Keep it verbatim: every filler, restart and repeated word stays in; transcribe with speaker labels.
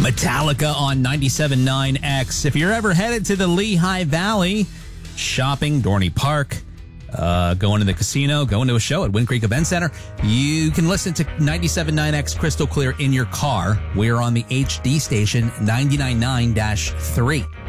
Speaker 1: Metallica on ninety-seven point nine X. If you're ever headed to the Lehigh Valley, shopping, Dorney Park, uh, going to the casino, going to a show at Wind Creek Event Center, you can listen to ninety-seven point nine X crystal clear in your car. We're on the H D station ninety-nine point nine dash three.